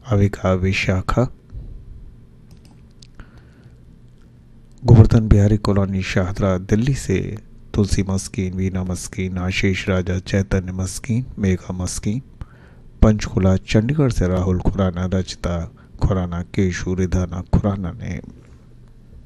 Avika Vishakha, Govardhan Bihari colony Shahdara Delhi से तुलसी मस्कीन, वीना मस्कीन, आशीष राजा, चैतन्य मस्कीन, मेघा मस्कीन, पंचकुला चंडीगढ़ से Rahul Khurana, Rachita Khurana, cashew रिधाना Khurana ने